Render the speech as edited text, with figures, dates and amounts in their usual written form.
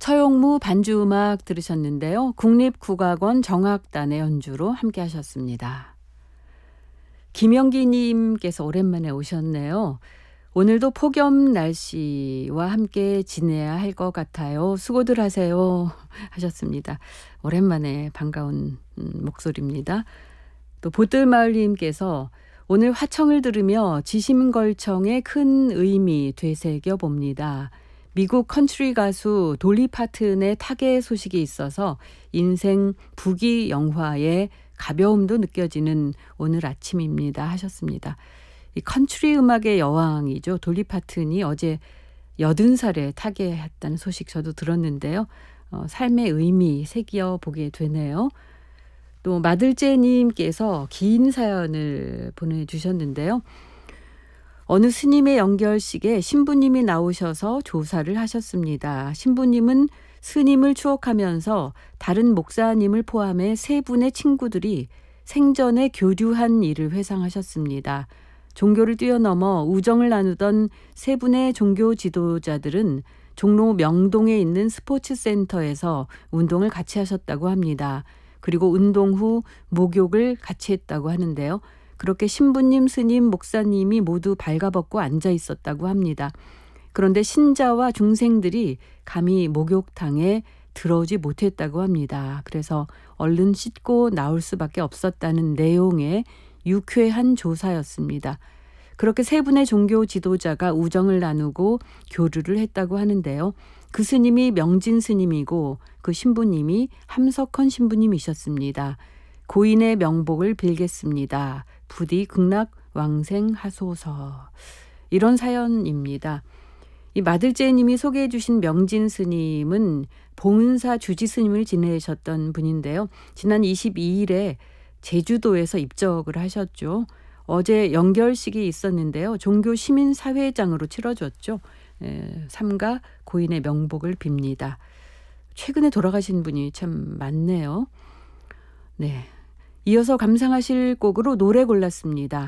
처용무 반주음악 들으셨는데요. 국립국악원 정악단의 연주로 함께 하셨습니다. 김영기님께서 오랜만에 오셨네요. 오늘도 폭염 날씨와 함께 지내야 할 것 같아요. 수고들 하세요 하셨습니다. 오랜만에 반가운 목소리입니다. 또 보뜰마을님께서 오늘 화청을 들으며 지심걸청의 큰 의미 되새겨 봅니다. 미국 컨트리 가수 돌리 파튼의 타계 소식이 있어서 인생 부귀 영화의 가벼움도 느껴지는 오늘 아침입니다 하셨습니다. 이 컨트리 음악의 여왕이죠. 돌리 파튼이 어제 80살에 타계했다는 소식 저도 들었는데요. 삶의 의미 새겨 보게 되네요. 또 마들제님께서 긴 사연을 보내주셨는데요. 어느 스님의 연결식에 신부님이 나오셔서 조사를 하셨습니다. 신부님은 스님을 추억하면서 다른 목사님을 포함해 3분의 친구들이 생전에 교류한 일을 회상하셨습니다. 종교를 뛰어넘어 우정을 나누던 3분의 종교 지도자들은 종로 명동에 있는 스포츠센터에서 운동을 같이 하셨다고 합니다. 그리고 운동 후 목욕을 같이 했다고 하는데요. 그렇게 신부님, 스님, 목사님이 모두 발가벗고 앉아 있었다고 합니다. 그런데 신자와 중생들이 감히 목욕탕에 들어오지 못했다고 합니다. 그래서 얼른 씻고 나올 수밖에 없었다는 내용의 유쾌한 조사였습니다. 그렇게 3분의 종교 지도자가 우정을 나누고 교류를 했다고 하는데요. 그 스님이 명진 스님이고 그 신부님이 함석헌 신부님이셨습니다. 고인의 명복을 빌겠습니다. 부디 극락왕생하소서. 이런 사연입니다. 이 마들제님이 소개해 주신 명진 스님은 봉은사 주지 스님을 지내셨던 분인데요. 지난 22일에 제주도에서 입적을 하셨죠. 어제 연결식이 있었는데요. 종교 시민사회장으로 치러졌죠. 삼가 고인의 명복을 빕니다. 최근에 돌아가신 분이 참 많네요. 네. 이어서 감상하실 곡으로 노래 골랐습니다.